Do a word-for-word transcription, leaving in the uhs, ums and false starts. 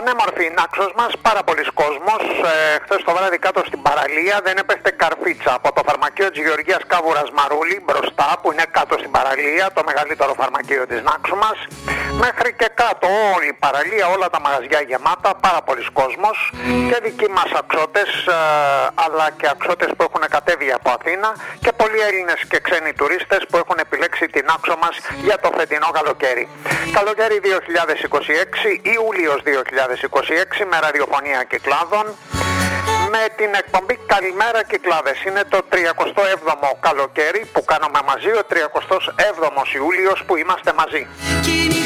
Πανέμορφη η Νάξος μας, πάρα πολλοί κόσμος. Ε, χθες το βράδυ κάτω στην παραλία δεν έπεφτε καρφίτσα. Από το φαρμακείο της Γεωργίας Κάβουρας Μαρούλη μπροστά, που είναι κάτω στην παραλία, το μεγαλύτερο φαρμακείο της Νάξου μας, μέχρι και κάτω όλη η παραλία, όλα τα μαγαζιά γεμάτα, πάρα πολλοί κόσμος και δικοί μας αξώτες, ε, αλλά και αξώτες που έχουν κατέβει από Αθήνα και πολλοί Έλληνες και ξένοι τουρίστες που έχουν επιλέξει την Νάξο μας για το φετινό καλοκαίρι. Καλοκαίρι δύο χιλιάδες είκοσι έξι, Ιούλιος δύο χιλιάδες είκοσι έξι, με ραδιοφωνία Κυκλάδων, με την εκπομπή Καλημέρα Κυκλάδες. Είναι το τριακοστό έβδομο καλοκαίρι που κάνουμε μαζί, ο τριακοστός έβδομος Ιούλιος που είμαστε μαζί.